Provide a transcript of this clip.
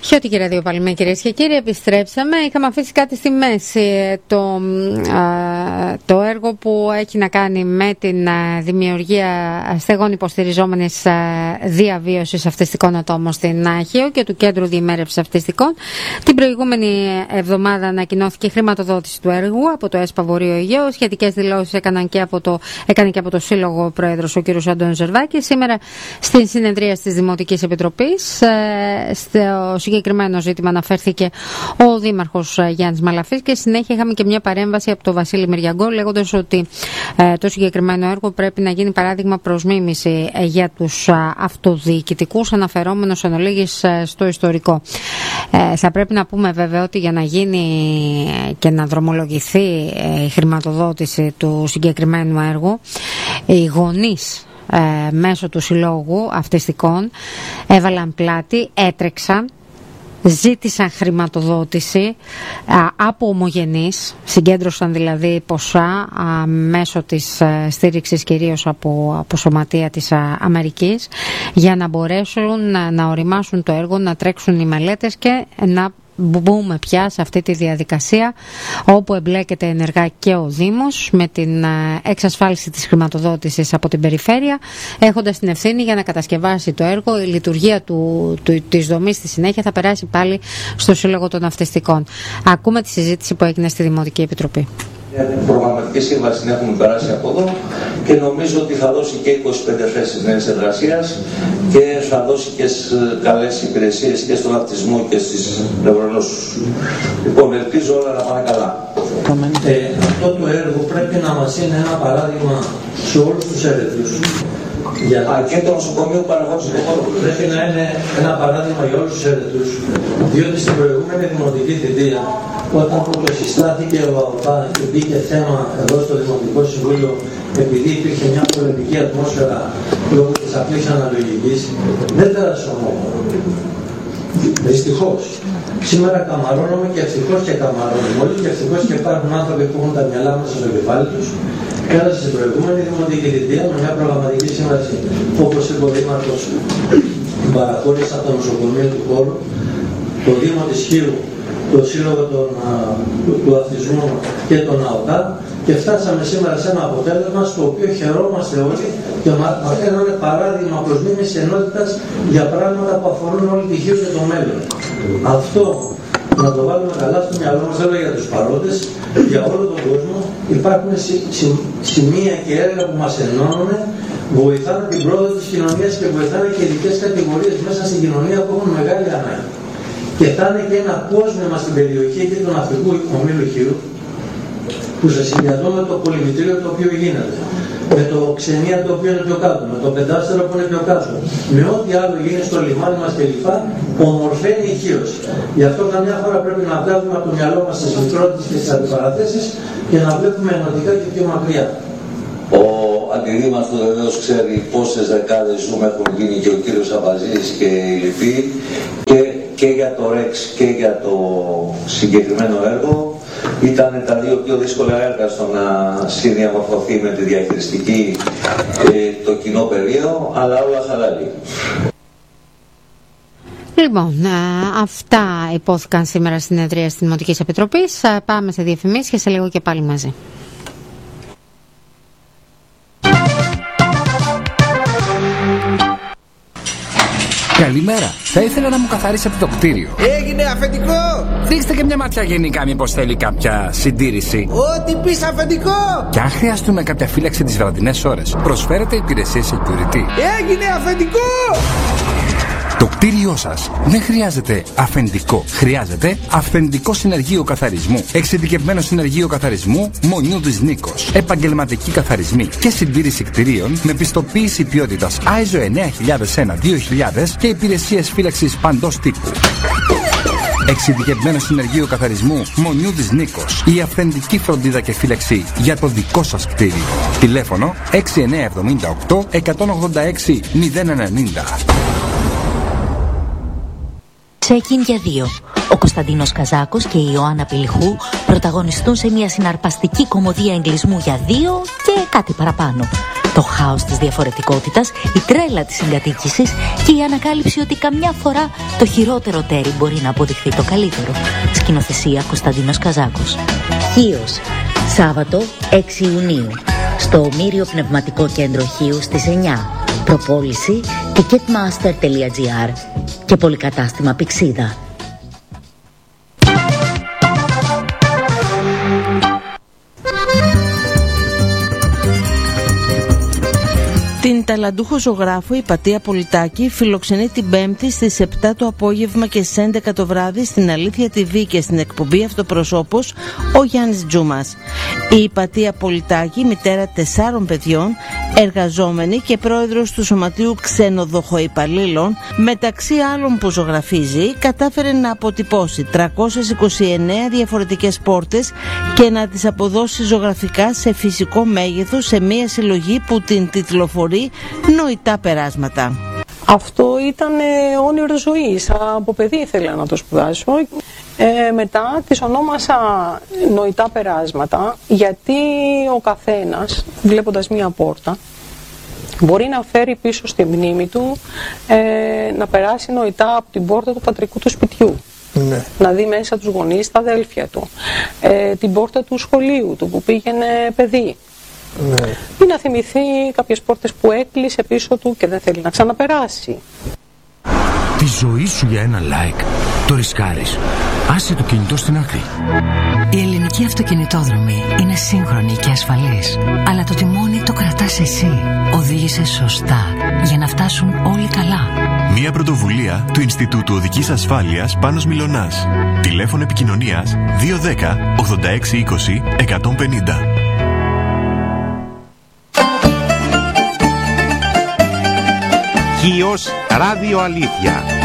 Χιώτικη ραδιοπαλμή, κυρίες και κύριοι, επιστρέψαμε. Είχαμε αφήσει κάτι στη μέση, το έργο που έχει να κάνει με την δημιουργία στεγών υποστηριζόμενης διαβίωσης αυτιστικών ατόμων στην Χίο και του Κέντρου Διημέρευσης Αυτιστικών. Την προηγούμενη εβδομάδα ανακοινώθηκε η χρηματοδότηση του έργου από το ΕΣΠΑ Βορείο Αιγαίο. Σχετικές δηλώσεις έκανε και από το Σύλλογο Πρόεδρος ο κ. Αντώνης Ζερβάκης. Σήμερα στην συνεδρία της Δημοτικής Επιτροπής, στο συγκεκριμένο ζήτημα αναφέρθηκε ο Δήμαρχος Γιάννης Μαλαφής και συνέχεια είχαμε και μια παρέμβαση από τον Βασίλη Μυριαγκό, λέγοντας ότι το συγκεκριμένο έργο πρέπει να γίνει παράδειγμα προς μίμηση για τους αυτοδιοικητικούς, αναφερόμενος εν ολίγης στο ιστορικό. Θα πρέπει να πούμε βέβαια ότι για να γίνει και να δρομολογηθεί η χρηματοδότηση του συγκεκριμένου έργου, οι γονείς μέσω του Συλλόγου Αυτιστικών έβαλαν πλάτη, έτρεξαν, ζήτησαν χρηματοδότηση από ομογενείς, συγκέντρωσαν δηλαδή ποσά μέσω της στήριξης κυρίως από σωματεία της Αμερικής, για να μπορέσουν να οριμάσουν το έργο, να τρέξουν οι μελέτες και να μπούμε πια σε αυτή τη διαδικασία όπου εμπλέκεται ενεργά και ο Δήμος με την εξασφάλιση της χρηματοδότησης από την περιφέρεια, έχοντας την ευθύνη για να κατασκευάσει το έργο. Η λειτουργία της δομής στη συνέχεια θα περάσει πάλι στο Σύλλογο των Αυτιστικών. Ακούμε τη συζήτηση που έγινε στη Δημοτική Επιτροπή. Μια προγραμματική σύμβαση την έχουμε περάσει από εδώ και νομίζω ότι θα δώσει και 25 θέσεις νέες εργασίας και θα δώσει και καλές υπηρεσίες και στον αυτισμό και στις νευρονόσους. Λοιπόν, ελπίζω όλα να πάνε καλά. Αυτό το έργο πρέπει να μας είναι ένα παράδειγμα σε όλους τους έρευνους. Και το νοσοκομείο παραγωγής πρέπει να είναι ένα παράδειγμα για όλους τους έρευνους, διότι στην προηγούμενη δημοτική θητεία, όταν πρωτοσυστάθηκε ο ΑΟΤΑ και μπήκε θέμα εδώ στο Δημοτικό Συμβούλιο, επειδή υπήρχε μια πολιτική ατμόσφαιρα λόγω της απλής αναλογικής, δεν πέρασε ομόφωνα. Δυστυχώς. Σήμερα καμαρώνουμε και ευτυχώς και καμαρώνουμε όλοι και ευτυχώς και υπάρχουν άνθρωποι που έχουν τα μυαλά μέσα στο κεφάλι τους. Πέρασε στην προηγούμενη δημοτική θητεία με μια προγραμματική σύμβαση, όπως είπε ο Δήμαρχος, την παραχώρηση από το νοσοκομείο του χώρου, το Δήμο της Χίου, το Σύλλογο του Αυτισμού και τον ΑΟΤΑ, και φτάσαμε σήμερα σε ένα αποτέλεσμα στο οποίο χαιρόμαστε όλοι και μας είναι παράδειγμα προς μίμηση ενότητας για πράγματα που αφορούν όλη τη Χίου και το μέλλον. Αυτό να το βάλουμε καλά στο μυαλό μας, δεν για τους παρόντες, για όλο τον κόσμο. Υπάρχουν σημεία και έργα που μας ενώνουν, βοηθάνε την πρόοδο της κοινωνίας και βοηθάνε και ειδικές κατηγορίες μέσα στην κοινωνία που έχουν μεγάλη ανάγκη. Και θα είναι και ένα κόσμημα στην περιοχή και του ναυτικού ομίλου Χίου, που σε συνδυασμό με το πολυμητρίο το οποίο γίνεται, με το ξενία το οποίο είναι πιο κάτω, με το πεντάστερο που είναι πιο κάτω, με ό,τι άλλο γίνει στο λιμάνι μας κλπ, ομορφαίνει η Χίος. Γι' αυτό καμιά φορά πρέπει να βγάλουμε από το μυαλό μας τις μικρότητες και τις αντιπαραθέσεις και να βλέπουμε ενωτικά και πιο μακριά. Ο αντιδήμαρχος βεβαίως ξέρει πόσες δεκάδες ζούμε έχουν γίνει και ο κύριος Αμπαζής και οι λοιποί, και για το ΡΕΞ και για το συγκεκριμένο έργο. Ήταν τα δύο πιο δύσκολα έργα στο να συνδιαμορφωθεί με τη διαχειριστική το κοινό πεδίο, αλλά όλα χαλάλη. Λοιπόν, αυτά υπόθηκαν σήμερα στην συνεδρία της Δημοτικής Επιτροπής. Πάμε σε διαφημίσεις και σε λίγο και πάλι μαζί. Καλημέρα. Θα ήθελα να μου καθαρίσετε το κτίριο. Έγινε αφεντικό! Ρίξτε και μια ματιά γενικά, μήπως θέλει κάποια συντήρηση. Ό,τι πεις αφεντικό! Και αν χρειαστούμε κάποια φύλαξη τις βραδινές ώρες, προσφέρετε υπηρεσίες security. Έγινε αφεντικό! Το κτίριό σας δεν χρειάζεται αφεντικό. Χρειάζεται αυθεντικό συνεργείο καθαρισμού. Εξειδικευμένο συνεργείο καθαρισμού Μονιούδης Νίκος. Επαγγελματική καθαρισμοί και συντήρηση κτιρίων με πιστοποίηση ποιότητας ISO 9001-2000 και υπηρεσίες φύλαξης παντός τύπου. Εξειδικευμένο συνεργείο καθαρισμού Μονιούδης Νίκος. Η αυθεντική φροντίδα και φύλαξη για το δικό σας κτίριο. Τηλέφωνο 6978 186 090. Check-in για δύο. Ο Κωνσταντίνος Καζάκος και η Ιωάννα Πηλιχού πρωταγωνιστούν σε μια συναρπαστική κομμωδία εγκλισμού για δύο και κάτι παραπάνω. Το χάος της διαφορετικότητας, η τρέλα της συγκατοίκησης και η ανακάλυψη ότι καμιά φορά το χειρότερο τέρι μπορεί να αποδειχθεί το καλύτερο. Σκηνοθεσία Κωνσταντίνος Καζάκος. Χίος, Σάββατο 6 Ιουνίου, στο Ομήριο Πνευματικό Κέντρο Χίου στις 9. Προπόληση ticketmaster.gr και πολυκατάστημα Πηξίδα. Την ταλαντούχο ζωγράφο Υπατία Πολιτάκη φιλοξενεί την Πέμπτη στις 7 το απόγευμα και στις 11 το βράδυ στην Αλήθεια TV και στην εκπομπή Αυτοπροσώπος ο Γιάννης Τζούμας. Η Υπατία Πολιτάκη, μητέρα 4 παιδιών, εργαζόμενη και πρόεδρος του Σωματείου Ξενοδοχοϊπαλλήλων, μεταξύ άλλων που ζωγραφίζει, κατάφερε να αποτυπώσει 329 διαφορετικές πόρτες και να τις αποδώσει ζωγραφικά σε φυσικό μέγεθος σε μια συλλογή που την τιτλοφορεί Νοητά Περάσματα. Αυτό ήταν όνειρο ζωής. Από παιδί ήθελα να το σπουδάσω. Μετά τις ονόμασα Νοητά Περάσματα, γιατί ο καθένας, βλέποντας μία πόρτα, μπορεί να φέρει πίσω στη μνήμη του να περάσει νοητά από την πόρτα του πατρικού του σπιτιού. Ναι. Να δει μέσα τους γονείς, τα αδέλφια του, την πόρτα του σχολείου του που πήγαινε παιδί. Ναι. Ή να θυμηθεί κάποιες πόρτες που έκλεισε πίσω του και δεν θέλει να ξαναπεράσει. Τη ζωή σου για ένα like το ρισκάρεις. Άσε το κινητό στην άκρη. Η ελληνική αυτοκινητόδρομη είναι σύγχρονη και ασφαλής, αλλά το τιμόνι το κρατάς εσύ. Οδήγησε σωστά για να φτάσουν όλοι καλά. Μια πρωτοβουλία του Ινστιτούτου Οδικής Ασφάλειας Πάνος Μιλωνάς. Τηλέφωνο επικοινωνίας 210 8620 150. Χίος Ράδιο Αλήθεια.